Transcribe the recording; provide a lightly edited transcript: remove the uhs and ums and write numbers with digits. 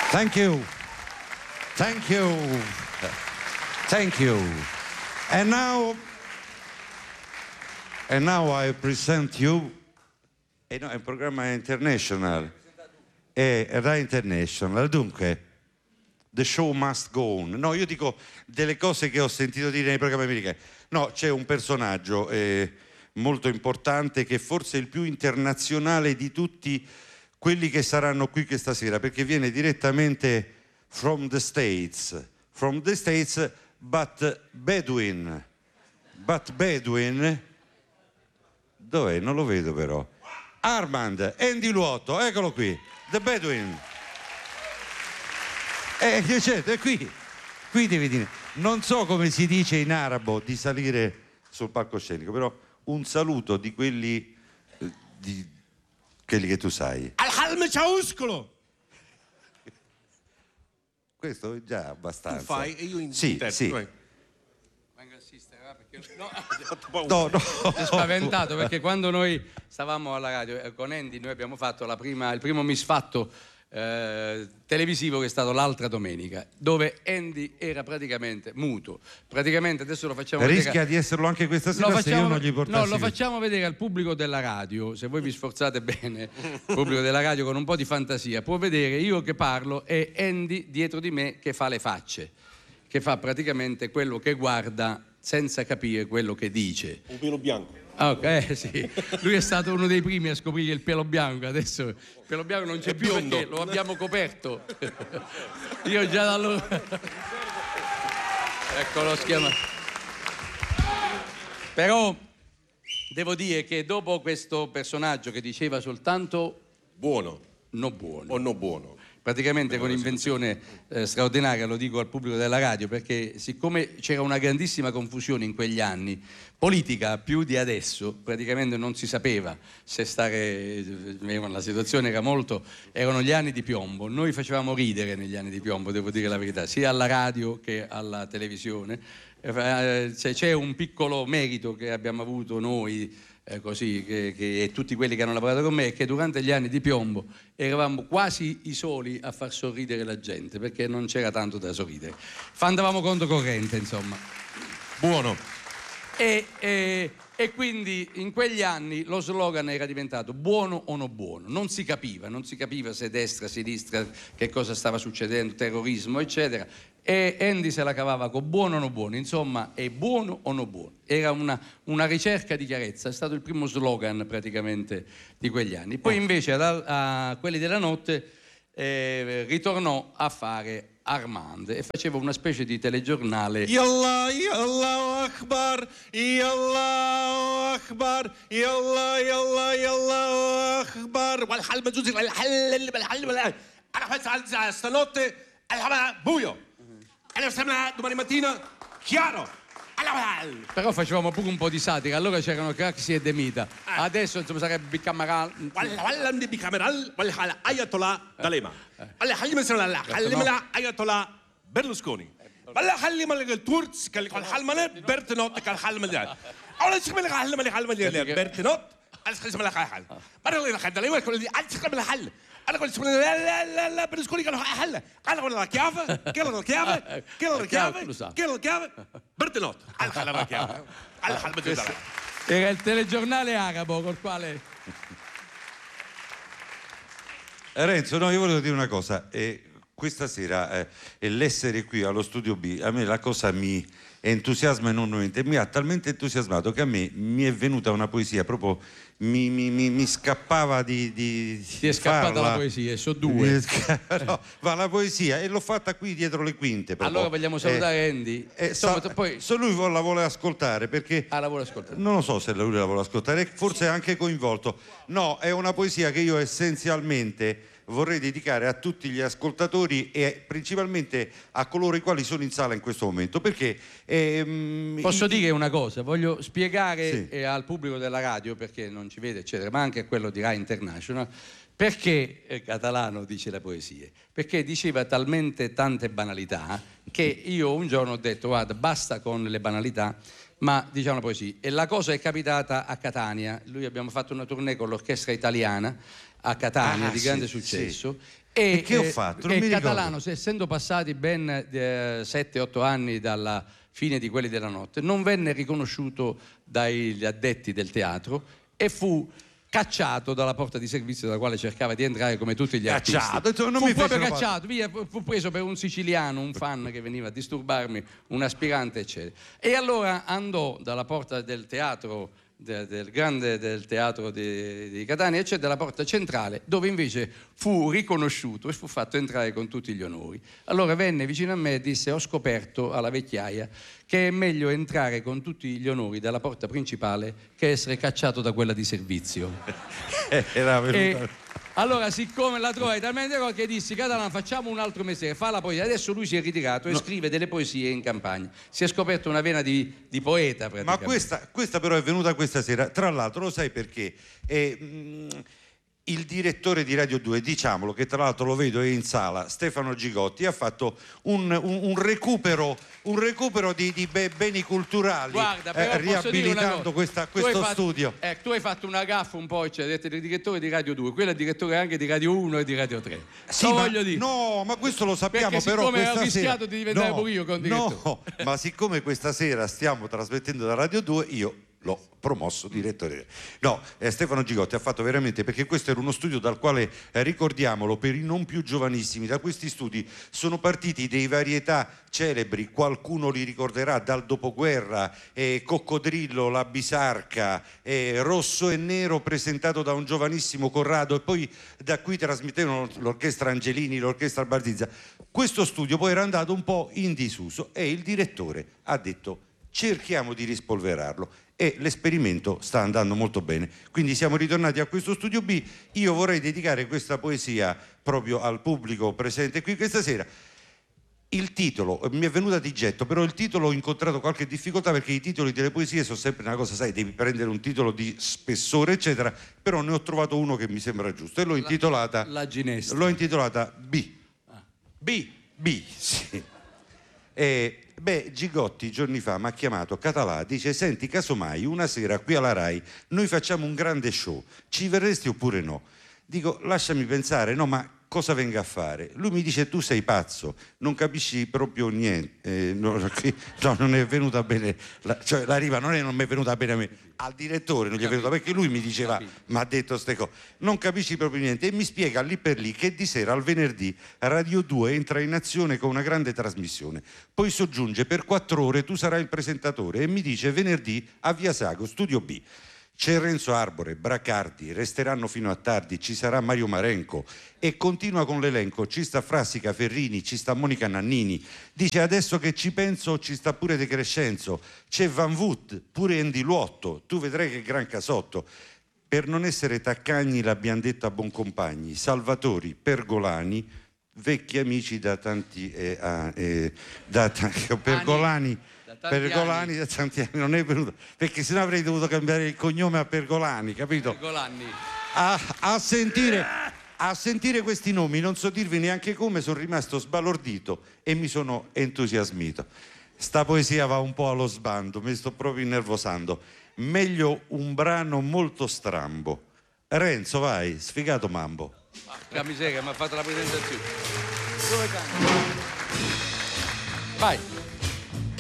Thank you. Thank you. Thank you. And now I present you. No, è un programma international. È Rai International. Dunque, the show must go on. No, io dico delle cose che ho sentito dire nei programmi americani. No, c'è un personaggio molto importante che forse è il più internazionale di tutti quelli che saranno qui questa sera, perché viene direttamente from the States, but Bedouin, dov'è? Non lo vedo però. Armand Endiluotto, eccolo qui, the Bedouin. Certo, è qui devi dire. Non so come si dice in arabo di salire sul palcoscenico, però un saluto di quelli che tu sai. Al-Halm Ciauscolo! Questo è già abbastanza. Tu fai e io interpreto. Sì. Vengo a assistere, perché no. È spaventato perché quando noi stavamo alla radio con Andy noi abbiamo fatto il primo misfatto televisivo che è stato l'altra domenica, dove Andy era praticamente muto. Praticamente adesso lo facciamo rischia vedere. Di esserlo anche questa sera se io non gli portassi. No, lo facciamo vedere al pubblico della radio, se voi vi sforzate bene, il pubblico della radio con un po' di fantasia può vedere io che parlo e Andy dietro di me che fa le facce, che fa praticamente quello che guarda senza capire quello che dice. Un pelo bianco. Ok, sì. Lui è stato uno dei primi a scoprire il pelo bianco, adesso il pelo bianco non c'è più perché lo abbiamo coperto. Io già da allora... Ecco lo schema. Però devo dire che dopo questo personaggio che diceva soltanto buono, no buono. O no buono. Praticamente con invenzione straordinaria, lo dico al pubblico della radio, perché siccome c'era una grandissima confusione in quegli anni, politica più di adesso, praticamente non si sapeva se stare, la situazione era erano gli anni di piombo, noi facevamo ridere negli anni di piombo, devo dire la verità, sia alla radio che alla televisione, c'è un piccolo merito che abbiamo avuto noi, così che tutti quelli che hanno lavorato con me è che durante gli anni di piombo eravamo quasi i soli a far sorridere la gente perché non c'era tanto da sorridere, andavamo conto corrente insomma. Buono. E quindi in quegli anni lo slogan era diventato buono o no buono, non si capiva se destra, sinistra, che cosa stava succedendo, terrorismo eccetera, e Andy se la cavava con buono o no buono, insomma è buono o no buono, era una ricerca di chiarezza, è stato il primo slogan praticamente di quegli anni. Poi invece a quelli della notte ritornò a fare Armand e faceva una specie di telegiornale. Yallah, Allahu Akbar, Yallahu Akbar, Yallah, Yallah, Yallahu Akbar. Wal-halma giusi, stanotte al buio. Domani mattina chiaro. Però facevamo pure un po' di satira, allora c'erano Craxi e Demita. Adesso insomma sarebbe bicameral. Bicameral, Ayatollah D'Alema. Ayatollah Berlusconi. Il Turz, Bertenot, Bertenot, انا قلت لا لا برسكولي قالوا حل انا ولا كيافه قالوا كيافه برتنوت على كيافه على حل. Era il telegiornale arabo col quale Renzo, no, io volevo dire una cosa, questa sera l'essere qui allo Studio B, a me la cosa mi entusiasma enormemente, mi ha talmente entusiasmato che a me mi è venuta una poesia, proprio mi scappava di ti è scappata la poesia, so due. No, va la poesia e l'ho fatta qui dietro le quinte proprio. Allora vogliamo salutare Andy. Poi se lui la vuole ascoltare, perché la vuole ascoltare. Non lo so se lui la vuole ascoltare, forse è anche coinvolto. No, è una poesia che io essenzialmente vorrei dedicare a tutti gli ascoltatori e principalmente a coloro i quali sono in sala in questo momento, perché posso dire una cosa, voglio spiegare al pubblico della radio, perché non ci vede eccetera, ma anche a quello di Rai International, perché Catalano dice la poesia, perché diceva talmente tante banalità che io un giorno ho detto guarda basta con le banalità, ma diciamo la poesia. E la cosa è capitata a Catania, lui abbiamo fatto una tournée con l'orchestra italiana a Catania di grande sì, successo. sì. E che ho fatto? Non mi ricordo. Catalano, essendo passati ben 7-8 anni dalla fine di Quelli della Notte, non venne riconosciuto dagli addetti del teatro e fu cacciato dalla porta di servizio dalla quale cercava di entrare come tutti gli artisti. Non fu mi proprio fecero cacciato, via, fu preso per un siciliano, un fan che veniva a disturbarmi, un aspirante, eccetera. E allora andò dalla porta del teatro del grande del teatro di Catania, c'è della porta centrale, dove invece fu riconosciuto e fu fatto entrare con tutti gli onori. Allora venne vicino a me e disse: ho scoperto alla vecchiaia che è meglio entrare con tutti gli onori dalla porta principale che essere cacciato da quella di servizio. Era venuto... Allora, siccome la trovai talmente cosa che dissi: Catalano, facciamo un altro mestiere, fa la poesia. Adesso lui si è ritirato e scrive delle poesie in campagna. Si è scoperto una vena di poeta praticamente. Ma questa però è venuta questa sera. Tra l'altro, lo sai perché? Il direttore di Radio 2, diciamolo, che tra l'altro lo vedo è in sala, Stefano Gigotti, ha fatto un recupero di beni culturali. Guarda, però riabilitando questo studio. Tu hai fatto una gaffa un po', cioè, hai detto il direttore di Radio 2, quello è il direttore anche di Radio 1 e di Radio 3. Sì, voglio dire. No, ma questo lo sappiamo, perché però siccome questa ho rischiato sera... di diventare pure io con direttore. No, ma siccome questa sera stiamo trasmettendo da Radio 2, io l'ho promosso direttore. No, Stefano Gigotti ha fatto veramente, perché questo era uno studio dal quale, ricordiamolo, per i non più giovanissimi, da questi studi sono partiti dei varietà celebri, qualcuno li ricorderà dal dopoguerra, Coccodrillo, La Bisarca, Rosso e Nero presentato da un giovanissimo Corrado, e poi da qui trasmettevano l'orchestra Angelini, l'orchestra Barzizza. Questo studio poi era andato un po' in disuso e il direttore ha detto: cerchiamo di rispolverarlo, e l'esperimento sta andando molto bene. Quindi siamo ritornati a questo studio B. Io vorrei dedicare questa poesia proprio al pubblico presente qui questa sera. Il titolo mi è venuta di getto, però il titolo ho incontrato qualche difficoltà, perché i titoli delle poesie sono sempre una cosa, sai, devi prendere un titolo di spessore eccetera, però ne ho trovato uno che mi sembra giusto e l'ho intitolata La Ginestra. L'ho intitolata B. B, sì. Gigotti giorni fa mi ha chiamato Català, dice: senti, casomai una sera qui alla Rai noi facciamo un grande show, ci verresti oppure no? Dico: lasciami pensare. No, ma cosa venga a fare? Lui mi dice: tu sei pazzo, non capisci proprio niente. No, non è venuta bene la riva, non mi è venuta bene a me, al direttore non gli è venuta, perché lui mi diceva, mi ha detto ste cose, non capisci proprio niente, e mi spiega lì per lì che di sera al venerdì Radio 2 entra in azione con una grande trasmissione, poi soggiunge: per 4 ore tu sarai il presentatore, e mi dice: venerdì a Via Sago, studio B. C'è Renzo Arbore, Bracardi, resteranno fino a tardi, ci sarà Mario Marenco, e continua con l'elenco: ci sta Frassica, Ferrini, ci sta Monica Nannini, dice: adesso che ci penso ci sta pure De Crescenzo, c'è Van Voot, pure Andy Luotto, tu vedrai che gran casotto. Per non essere taccagni l'abbiamo detto a Boncompagni, Salvatori, Pergolani, vecchi amici da tanti Pergolani. Pergolani da tanti anni non è venuto, perché sennò avrei dovuto cambiare il cognome a Pergolani, capito? Pergolani. A sentire questi nomi non so dirvi neanche come, sono rimasto sbalordito e mi sono entusiasmito. Sta poesia va un po' allo sbando, mi sto proprio innervosando. Meglio un brano molto strambo. Renzo, vai, sfigato mambo. La miseria, mi ha fatto la presentazione. Dove cambia? Vai.